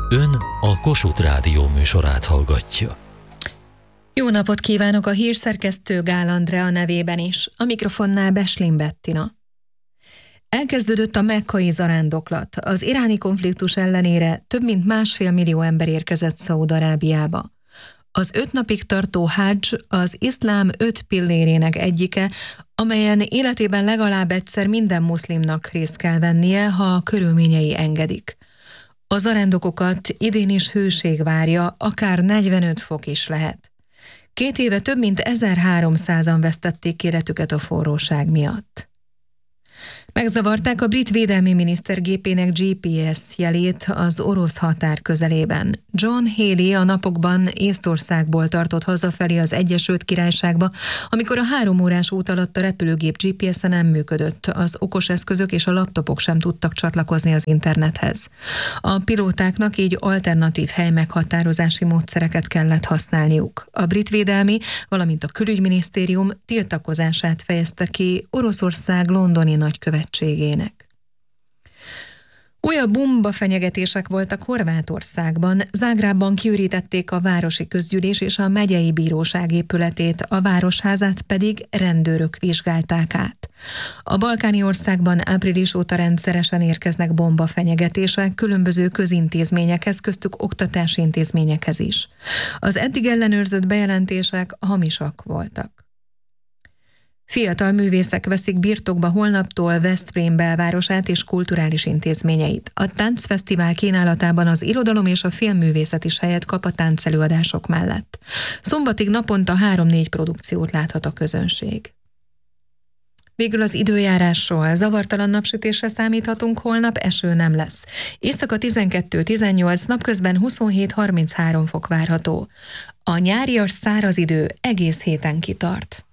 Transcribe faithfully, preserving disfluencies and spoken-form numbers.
Ön a Kossuth Rádió műsorát hallgatja. Jó napot kívánok a hírszerkesztő Gál Andrea nevében is, a mikrofonnál Beslin Bettina. Elkezdődött a mekkai zarándoklat. Az iráni konfliktus ellenére több mint másfél millió ember érkezett Szaúd-Arábiába. Az öt napig tartó hadzs az iszlám öt pillérének egyike, amelyen életében legalább egyszer minden muszlimnak részt kell vennie, ha a körülményei engedik. A zarándokokat idén is hőség várja, akár negyvenöt fok is lehet. Két éve több mint ezerháromszázan vesztették életüket a forróság miatt. Megzavarták a brit védelmi miniszter gépének gé pé es jelét az orosz határ közelében. John Healey a napokban Észtországból tartott hazafelé az Egyesült Királyságba, amikor a három órás út alatt a repülőgép gé pé es-e nem működött, az okos eszközök és a laptopok sem tudtak csatlakozni az internethez. A pilótáknak így alternatív helymeghatározási módszereket kellett használniuk. A brit védelmi, valamint a külügyminisztérium tiltakozását fejezte ki Oroszország londoni nagykövetségének. Újabb bombafenyegetések voltak Horvátországban. Zágrábban kiürítették a városi közgyűlés és a megyei bíróság épületét, a városházát pedig rendőrök vizsgálták át. A balkáni országban április óta rendszeresen érkeznek bombafenyegetések különböző közintézményekhez, köztük oktatási intézményekhez is. Az eddig ellenőrzött bejelentések hamisak voltak. Fiatal művészek veszik birtokba holnaptól Veszprém belvárosát és kulturális intézményeit. A táncfesztivál kínálatában az irodalom és a filmművészet is helyet kap a táncelőadások mellett. Szombatig naponta három-négy produkciót láthat a közönség. Végül az időjárásról. Zavartalan napsütésre számíthatunk, holnap eső nem lesz. Éjszaka tizenkettő-tizennyolc, napközben huszonhét-harminchárom fok várható. A nyárias száraz idő egész héten kitart.